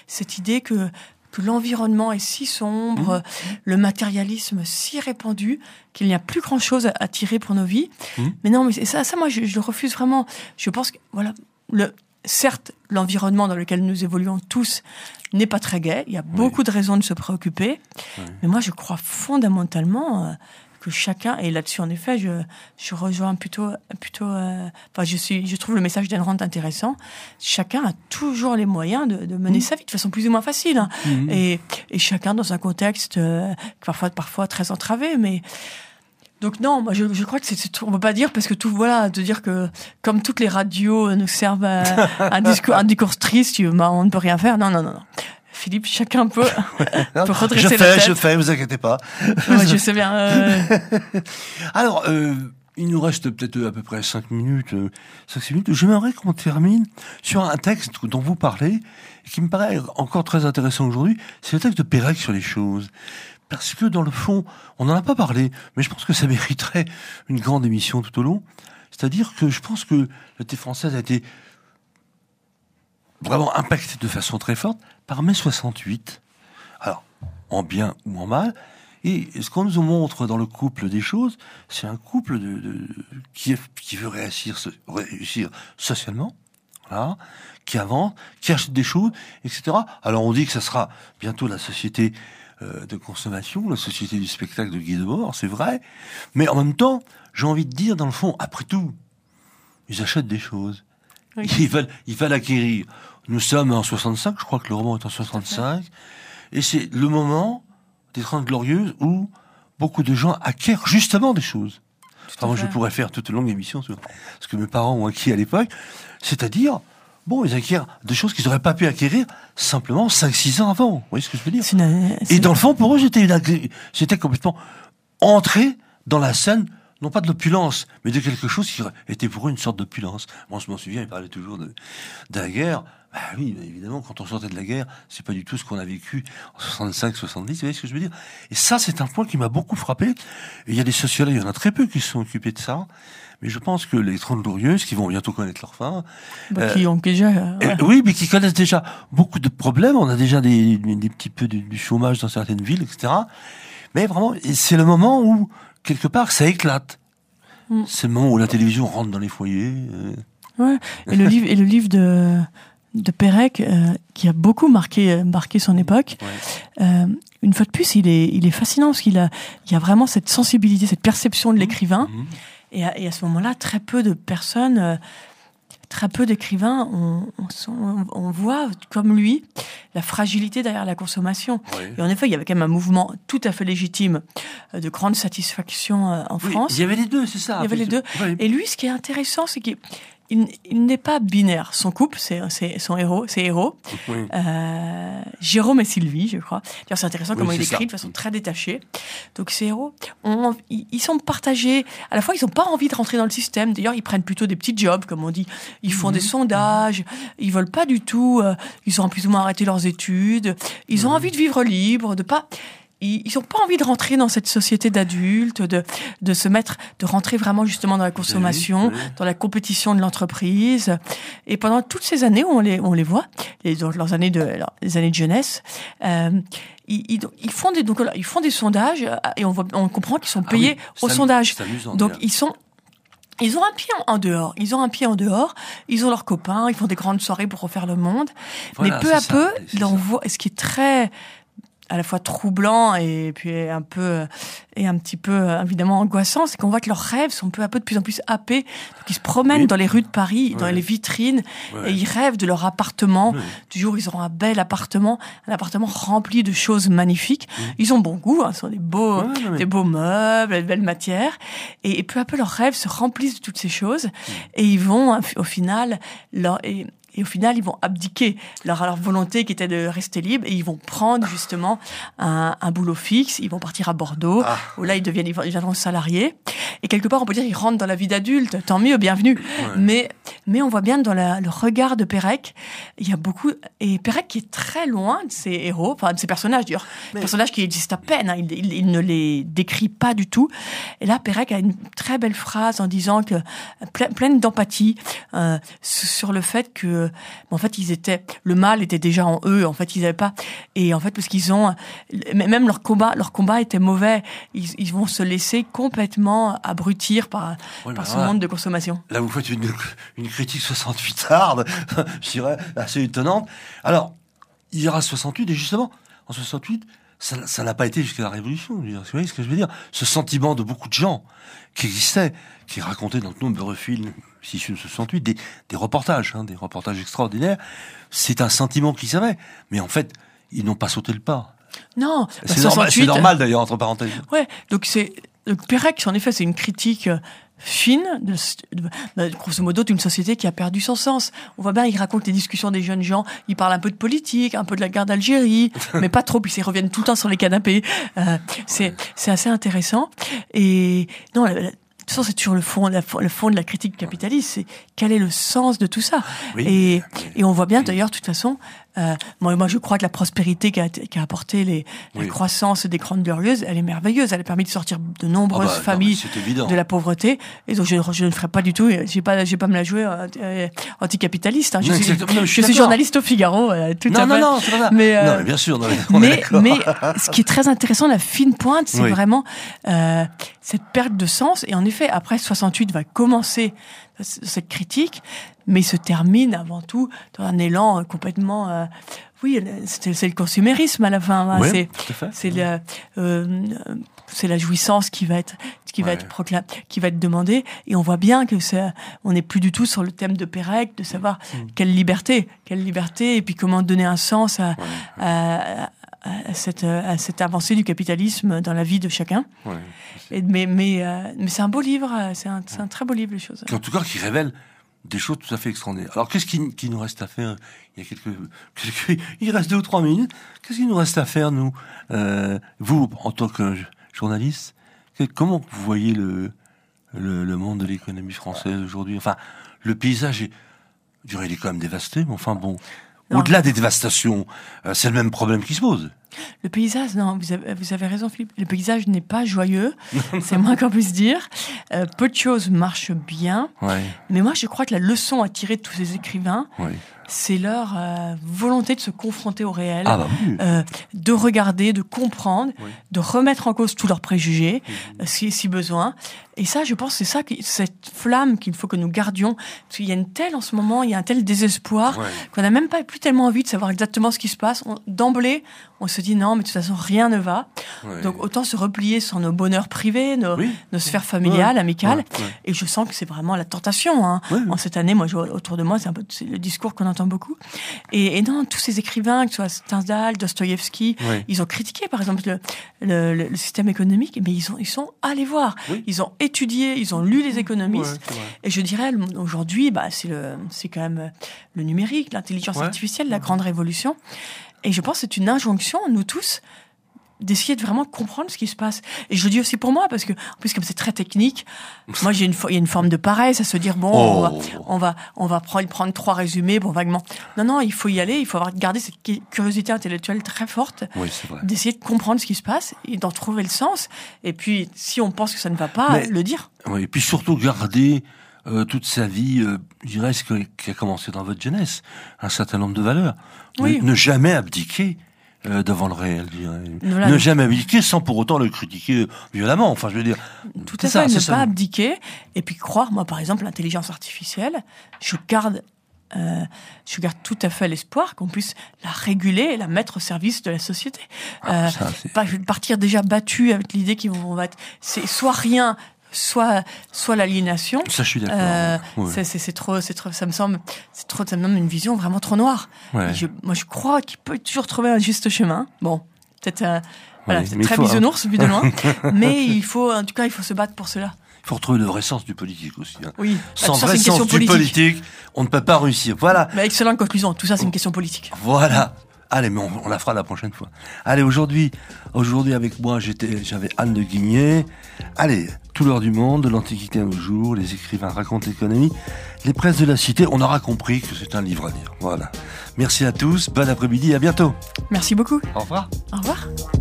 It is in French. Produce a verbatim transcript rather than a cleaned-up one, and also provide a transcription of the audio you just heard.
cette idée que que l'environnement est si sombre, mmh. le matérialisme si répandu, qu'il n'y a plus grand-chose à, à tirer pour nos vies. Mmh. Mais non, mais ça, ça moi, je, je le refuse vraiment. Je pense que, voilà, le, certes, l'environnement dans lequel nous évoluons tous n'est pas très gai. Il y a beaucoup oui. de raisons de se préoccuper. Oui. Mais moi, je crois fondamentalement euh, que chacun, et là-dessus, en effet, je, je rejoins plutôt, plutôt, euh, enfin, je suis, je trouve le message d'Ayn Rand intéressant. Chacun a toujours les moyens de, de mener mmh. sa vie de façon plus ou moins facile, hein. Mmh. et, et chacun dans un contexte euh, parfois, parfois très entravé, mais donc non, moi je, je crois que c'est, c'est, on peut pas dire parce que tout, voilà, de dire que comme toutes les radios nous servent à, un discours, un discours triste, bah, on ne peut rien faire. Non, non, non, non. Philippe, chacun peut, peut redresser je fais, la tête. Je fais, vous inquiétez pas. Ouais, je sais bien. Euh... Alors, euh, il nous reste peut-être à peu près cinq minutes, euh, cinq six minutes. J'aimerais qu'on termine sur un texte dont vous parlez, et qui me paraît encore très intéressant aujourd'hui. C'est le texte de Pérec sur les choses. Parce que dans le fond, on n'en a pas parlé, mais je pense que ça mériterait une grande émission tout au long. C'est-à-dire que je pense que la T française a été vraiment impactée de façon très forte par mai soixante-huit. Alors, en bien ou en mal. Et ce qu'on nous montre dans le couple des choses, c'est un couple de, de, qui, est, qui veut réussir, réussir socialement, voilà, qui avance, qui achète des choses, et cetera. Alors on dit que ça sera bientôt la société euh, de consommation, la société du spectacle de Guy Debord, c'est vrai. Mais en même temps, j'ai envie de dire, dans le fond, après tout, ils achètent des choses. Oui. Ils veulent, ils veulent acquérir. Nous sommes en soixante-cinq, je crois que le roman est en soixante-cinq, et c'est le moment des Trente Glorieuses où beaucoup de gens acquièrent justement des choses. Enfin, moi, je pourrais faire toute une longue émission sur ce que mes parents ont acquis à l'époque, c'est-à-dire, bon, ils acquièrent des choses qu'ils n'auraient pas pu acquérir simplement cinq six ans avant. Vous voyez ce que je veux dire? c'est une, c'est... Et dans le fond, pour eux, j'étais, j'étais complètement entré dans la scène, non pas de l'opulence, mais de quelque chose qui était pour eux une sorte d'opulence. Moi, je m'en souviens, ils parlaient toujours de, de la guerre. Bah oui, évidemment, quand on sortait de la guerre, c'est pas du tout ce qu'on a vécu en soixante-cinq soixante-dix, vous voyez ce que je veux dire? Et ça, c'est un point qui m'a beaucoup frappé. Et il y a des sociologues, il y en a très peu qui se sont occupés de ça. Mais je pense que les Trente Glorieuses, qui vont bientôt connaître leur fin... Bah, euh, qui ont déjà... Euh, ouais. Oui, mais qui connaissent déjà beaucoup de problèmes. On a déjà des, des petits peu du, du chômage dans certaines villes, et cetera. Mais vraiment, c'est le moment où, quelque part, ça éclate. Mm. C'est le moment où la télévision rentre dans les foyers. Euh... Ouais, et le livre, et le livre de... de Pérec, euh, qui a beaucoup marqué marqué son époque. Ouais. Euh, une fois de plus, il est il est fascinant parce qu'il a il y a vraiment cette sensibilité, cette perception de l'écrivain. Mmh. Et, à, et à ce moment-là, très peu de personnes, euh, très peu d'écrivains, on, on, on voit comme lui la fragilité derrière la consommation. Ouais. Et en effet, il y avait quand même un mouvement tout à fait légitime de grande satisfaction euh, en oui, France. Il y avait les deux, c'est ça. Il y avait les deux. Ouais. Et lui, ce qui est intéressant, c'est qu'il Il, il n'est pas binaire. Son couple, c'est, c'est son héros, ses héros. Oui. Euh, Jérôme et Sylvie, je crois. D'ailleurs, c'est intéressant oui, comment il écrit ça. De façon très détachée. Donc, ces héros, ont, ils, ils sont partagés. À la fois, ils n'ont pas envie de rentrer dans le système. D'ailleurs, ils prennent plutôt des petits jobs, comme on dit. Ils font mmh. des sondages. Ils veulent pas du tout. Euh, ils ont plus ou moins arrêté leurs études. Ils ont mmh. envie de vivre libre, de pas. Ils n'ont pas envie de rentrer dans cette société d'adultes, de, de se mettre, de rentrer vraiment justement dans la consommation, oui, oui. dans la compétition de l'entreprise. Et pendant toutes ces années où on les, on les voit, les, leurs années de, les années de jeunesse, euh, ils, ils, ils font des, donc, ils font des sondages et on voit, on comprend qu'ils sont payés ah oui, au sondage. Amusant, donc, bien. ils sont, Ils ont un pied en dehors. Ils ont un pied en dehors. Ils ont leurs copains. Ils font des grandes soirées pour refaire le monde. Voilà, mais peu à ça, peu, là, on voit, ce qui est très, à la fois troublant et puis un peu et un petit peu évidemment angoissant, c'est qu'on voit que leurs rêves sont peu à peu de plus en plus happés. Donc ils se promènent oui. dans les rues de Paris, oui. dans les vitrines, oui. et ils rêvent de leur appartement. Oui. Du jour où ils auront un bel appartement, un appartement rempli de choses magnifiques. Oui. Ils ont bon goût, hein, ce sont des beaux, oui, oui. des beaux meubles, des belles matières. Et, et peu à peu leurs rêves se remplissent de toutes ces choses. Oui. Et ils vont au final leur et, Et au final, ils vont abdiquer leur, leur volonté qui était de rester libre et ils vont prendre justement un, un boulot fixe. Ils vont partir à Bordeaux, ah. où là, ils deviennent, ils deviendront salariés. et quelque part on peut dire il rentre dans la vie d'adulte, tant mieux, bienvenue. Ouais. Mais mais on voit bien dans la, le regard de Pérec, il y a beaucoup, et Pérec qui est très loin de ses héros, enfin de ses personnages d'ailleurs, mais... personnages qui existent à peine, hein, il, il, il ne les décrit pas du tout. Et là Pérec a une très belle phrase en disant que pleine, pleine d'empathie euh, sur le fait que en fait ils étaient, le mal était déjà en eux, en fait ils n'avaient pas, et en fait parce qu'ils ont, même leur combat, leur combat était mauvais, ils, ils vont se laisser complètement abrutir par, voilà, par ce monde de consommation. Là vous faites une, une critique soixante-huit arde, je dirais assez étonnante. Alors il y aura soixante-huit, et justement en soixante-huit ça, ça n'a pas été jusqu'à la Révolution. Vous voyez ce que je veux dire? Ce sentiment de beaucoup de gens qui existait, qui racontaient dans de nombreux films, si je soixante-huit, des, des reportages, hein, des reportages extraordinaires. C'est un sentiment qu'ils avaient, mais en fait, ils n'ont pas sauté le pas. Non, c'est, bah, normal, c'est normal d'ailleurs, entre parenthèses. Ouais, donc c'est donc Pérec, en effet, c'est une critique fine, de, de, de, grosso modo, d'une société qui a perdu son sens. On voit bien, il raconte les discussions des jeunes gens, il parle un peu de politique, un peu de la guerre d'Algérie, mais pas trop, puis ils reviennent tout le temps sur les canapés. Euh, c'est, c'est assez intéressant. Et non, la, la, de toute façon, c'est toujours le fond, la, le fond de la critique capitaliste, c'est quel est le sens de tout ça. Oui. Et, et on voit bien d'ailleurs, de toute façon, euh, moi, moi je crois que la prospérité qu'a, qu'a apporté les, oui. la croissance des Grandes Glorieuses, elle est merveilleuse, elle a permis de sortir de nombreuses ah bah, familles non, de la pauvreté. Et donc je, je ne ferai pas du tout, j'ai pas, j'ai pas me la jouer euh, anticapitaliste. Hein. Je, non, suis, non, je, je suis journaliste au Figaro, euh, tout non, à non, fait. Non, non, c'est pas ça. Mais, euh, non, mais bien sûr. Non, mais, mais, mais ce qui est très intéressant, la fine pointe, c'est oui. vraiment euh, cette perte de sens. Et en effet, après soixante-huit va commencer cette critique, mais se termine avant tout dans un élan complètement... Euh, oui, c'est, c'est le consumérisme à la fin. Hein, oui, c'est, tout à fait. C'est, le, euh, c'est la jouissance qui va être, qui va ouais. être proclamée, qui va être demandée. Et on voit bien que c'est, on n'est plus du tout sur le thème de Pérec, de savoir mmh. quelle liberté, quelle liberté, et puis comment donner un sens à, ouais. à, à à cette, à cette avancée du capitalisme dans la vie de chacun. Ouais, Et, mais, mais, euh, mais c'est un beau livre, c'est un, c'est un très beau livre, les choses. En tout cas, qui révèle des choses tout à fait extraordinaires. Alors, qu'est-ce qui, qui nous reste à faire? Il y a quelques, quelques, il reste deux ou trois minutes. Qu'est-ce qu'il nous reste à faire, nous? Euh, vous, en tant que journaliste, comment vous voyez le, le, le monde de l'économie française aujourd'hui? Enfin, le paysage est, je dirais, il est quand même dévasté, mais enfin bon. Non. Au-delà des dévastations, euh, c'est le même problème qui se pose. Le paysage, non, vous avez, vous avez raison, Philippe. Le paysage n'est pas joyeux, c'est moins qu'on puisse dire. Euh, peu de choses marchent bien, ouais. mais moi, je crois que la leçon à tirer de tous ces écrivains, ouais. c'est leur euh, volonté de se confronter au réel, ah bah oui. euh, de regarder, de comprendre, oui. de remettre en cause tous leurs préjugés, mmh. euh, si, si besoin. Et ça, je pense, c'est ça, cette flamme qu'il faut que nous gardions. Parce qu'il y a une telle, en ce moment, il y a un tel désespoir ouais. qu'on n'a même pas plus tellement envie de savoir exactement ce qui se passe. On, d'emblée, on se dit non, mais de toute façon, rien ne va. Ouais. Donc, autant se replier sur nos bonheurs privés, nos, oui. nos sphères familiales, ouais. amicales. Ouais. Ouais. Et je sens que c'est vraiment la tentation. Hein. Ouais. En cette année, moi, je vois autour de moi, c'est un peu c'est le discours qu'on entend beaucoup. Et, et non, tous ces écrivains, que ce soit Stendhal, Dostoïevski, ouais. ils ont critiqué, par exemple, le, le, le système économique, mais ils, ont, ils sont allés voir. Oui. Ils ont étudié, ils ont lu les économistes. Ouais, et je dirais, aujourd'hui, bah, c'est, le, c'est quand même le numérique, l'intelligence ouais. artificielle, la grande révolution. Et je pense que c'est une injonction, nous tous, d'essayer de vraiment comprendre ce qui se passe. Et je le dis aussi pour moi, parce que, en plus, comme c'est très technique, moi, j'ai une, il y a une forme de paresse à se dire, bon, oh. on va, on va, on va prendre, prendre trois résumés, bon, vaguement. Non, non, il faut y aller, il faut avoir, garder cette curiosité intellectuelle très forte. Oui, c'est vrai. D'essayer de comprendre ce qui se passe et d'en trouver le sens. Et puis, si on pense que ça ne va pas, mais, le dire. Oui, et puis surtout garder, euh, toute sa vie, euh, je dirais, ce qui a commencé dans votre jeunesse, un certain nombre de valeurs. Oui. Ne, ne jamais abdiquer. Euh, devant le réel, je dirais. Voilà, ne jamais abdiquer sans pour autant le critiquer violemment. Enfin, je veux dire. Tout à fait, ne pas ça. abdiquer. Et puis croire, moi, par exemple, l'intelligence artificielle, je garde, euh, je garde tout à fait l'espoir qu'on puisse la réguler et la mettre au service de la société. Ah, euh, ça, partir déjà battu avec l'idée qu'ils vont, va être, c'est soit rien, soit soit l'aliénation. Ça, je suis d'accord. Euh, ouais. c'est, c'est, c'est trop, c'est trop, ça me semble, c'est trop, ça me donne une vision vraiment trop noire. Ouais. Je, moi, je crois qu'il peut toujours trouver un juste chemin. Bon, peut-être, euh, voilà, ouais, c'est très bisounours vu de loin, mais il faut, en tout cas, il faut se battre pour cela. Il faut retrouver le vrai sens du politique aussi. Hein. Oui. Sans vrai sens du politique. politique, on ne peut pas réussir. Voilà. Mais excellente conclusion. Tout ça, c'est une question politique. Voilà. Allez, mais on, on la fera la prochaine fois. Allez, aujourd'hui, aujourd'hui avec moi, j'étais, j'avais Anne de Guigné, Allez, tout l'heure du monde, de l'Antiquité à nos jours, les écrivains racontent l'économie, les presses de la cité, on aura compris que c'est un livre à lire. Voilà. Merci à tous, bon après-midi, à bientôt. Merci beaucoup. Au revoir. Au revoir.